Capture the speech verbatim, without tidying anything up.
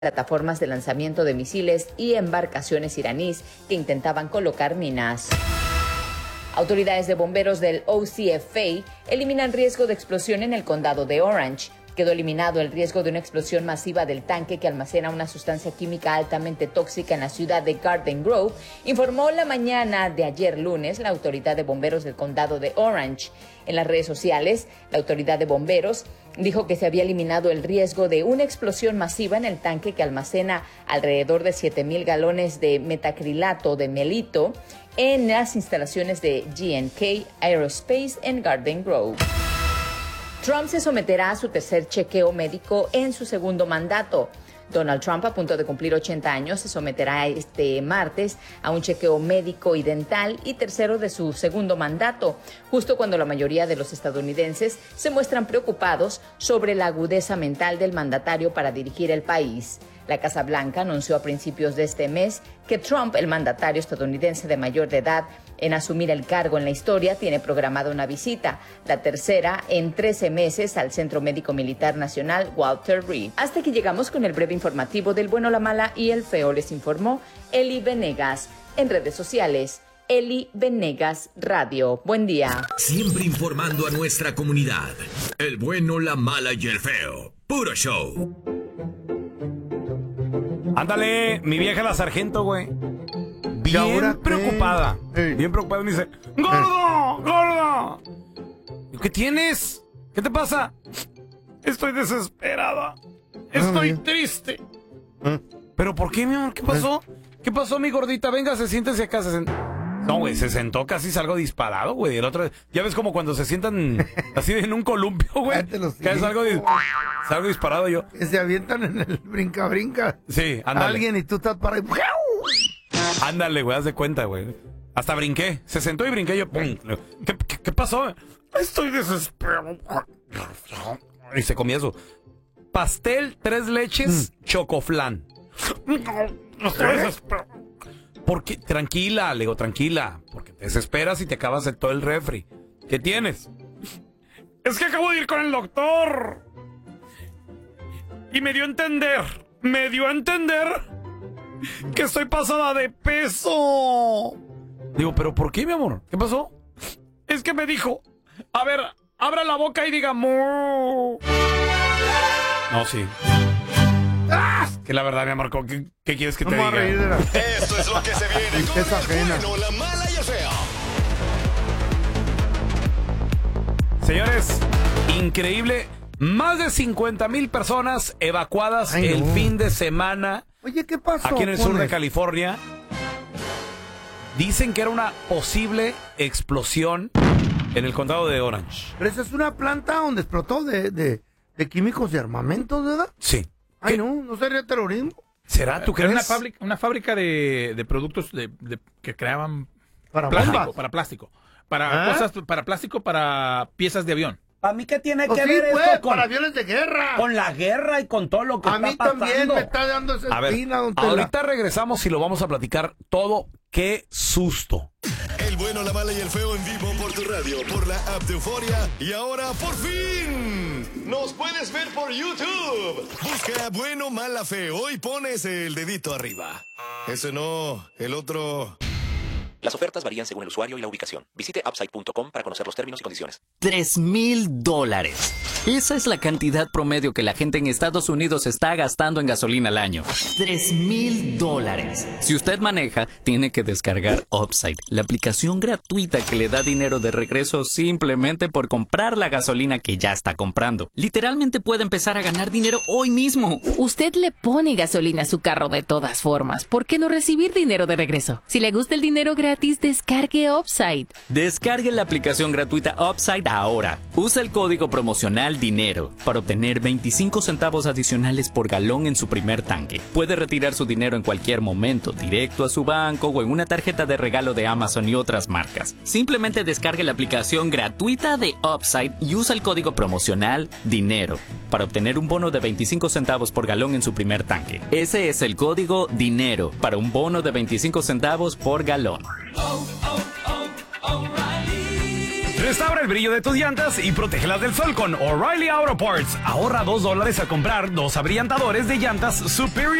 plataformas de lanzamiento de misiles y embarcaciones iraníes que intentaban colocar minas. Autoridades de bomberos del O C F A eliminan riesgo de explosión en el condado de Orange. Quedó eliminado el riesgo de una explosión masiva del tanque que almacena una sustancia química altamente tóxica en la ciudad de Garden Grove, informó la mañana de ayer lunes la autoridad de bomberos del condado de Orange. En las redes sociales, la autoridad de bomberos dijo que se había eliminado el riesgo de una explosión masiva en el tanque que almacena alrededor de siete mil galones de metacrilato de melito en las instalaciones de G N K Aerospace en Garden Grove. Trump se someterá a su tercer chequeo médico en su segundo mandato. Donald Trump, a punto de cumplir ochenta años, se someterá este martes a un chequeo médico y dental y tercero de su segundo mandato, justo cuando la mayoría de los estadounidenses se muestran preocupados sobre la agudeza mental del mandatario para dirigir el país. La Casa Blanca anunció a principios de este mes que Trump, el mandatario estadounidense de mayor de edad en asumir el cargo en la historia, tiene programada una visita, la tercera en trece meses, al Centro Médico Militar Nacional Walter Reed. Hasta aquí llegamos con el breve informativo del bueno, la mala y el feo, les informó Eli Venegas. En redes sociales, Eli Venegas Radio. Buen día. Siempre informando a nuestra comunidad. El bueno, la mala y el feo. Puro show. Ándale, mi vieja la sargento, güey. Bien preocupada. Hey. Bien preocupada. Me dice, ¡gordo! ¡Gordo! ¿Qué tienes? ¿Qué te pasa? Estoy desesperada. Estoy Ah, triste. Ah. ¿Pero por qué, mi amor? ¿Qué pasó? ¿Qué pasó, mi gordita? Venga, se siéntese acá. Se sent... No, güey, se sentó casi salgo disparado, güey. El otro, ya ves como cuando se sientan así en un columpio, güey. Que es algo, dis... salgo disparado yo. Que se avientan en el brinca-brinca. Sí, ándale. Alguien y tú estás para ahí. Ándale, güey, haz de cuenta, güey. Hasta brinqué. Se sentó y brinqué yo. ¡Pum! ¿Qué, qué, qué pasó? Estoy desesperado. Y se comía eso. Pastel, tres leches, mm. chocoflán. Estoy desesperado. Porque, tranquila, le digo, tranquila. Porque te desesperas y te acabas de todo el refri. ¿Qué tienes? Es que acabo de ir con el doctor. Y me dio a entender. Me dio a entender que estoy pasada de peso. Digo, ¿pero por qué, mi amor? ¿Qué pasó? Es que me dijo, a ver, abra la boca y diga mu. No, sí. ¡Ah! Que la verdad, mi amor, ¿qué, qué quieres que te Vamos diga? a reír de la... Esto es lo que se viene con Tristeza el ajena. bueno, la mala y el feo. Señores, increíble. Más de cincuenta mil personas evacuadas Ay, el no. fin de semana Oye, ¿qué pasó? aquí en el sur de Pones? California. Dicen que era una posible explosión en el condado de Orange. Pero esa es una planta donde explotó de, de, de químicos de armamentos, ¿verdad? Sí. Ay, ¿Qué? no, ¿no sería terrorismo? ¿Será? ¿Tú Era crees? una fábrica, una fábrica de, de productos de, de- que creaban Para plástico, bombas. para plástico. Para ¿Ah? cosas, para plástico, para piezas de avión. ¿A mí qué tiene Pues que sí, ver pues, esto con, para aviones de guerra. con la guerra y con todo lo que A está mí pasando? también me está dando esa A ver, espina, don Tela. ahorita regresamos y lo vamos a platicar todo. ¡Qué susto! El bueno, la mala y el feo en vivo por tu radio, por la app de Euforia. Y ahora, por fin, nos puedes ver por YouTube. Busca bueno, mala, feo y pones el dedito arriba. Ese no, el otro. Las ofertas varían según el usuario y la ubicación. Visite upside punto com para conocer los términos y condiciones. Tres mil dólares. Esa es la cantidad promedio que la gente en Estados Unidos está gastando en gasolina al año. Tres mil dólares. Si usted maneja, tiene que descargar Upside, la aplicación gratuita que le da dinero de regreso simplemente por comprar la gasolina que ya está comprando. Literalmente puede empezar a ganar dinero hoy mismo. Usted le pone gasolina a su carro de todas formas. ¿Por qué no recibir dinero de regreso? Si le gusta el dinero gratis, descargue Upside. Descargue la aplicación gratuita Upside ahora. Usa el código promocional DINERO para obtener veinticinco centavos adicionales por galón en su primer tanque. Puede retirar su dinero en cualquier momento, directo a su banco o en una tarjeta de regalo de Amazon y otras marcas. Simplemente descargue la aplicación gratuita de Upside y usa el código promocional DINERO para obtener un bono de veinticinco centavos por galón en su primer tanque. Ese es el código DINERO para un bono de veinticinco centavos por galón. Tres Restaura el brillo de tus llantas y protégelas del sol con O'Reilly Auto Parts. Ahorra dos dólares al comprar dos abrillantadores de llantas Superior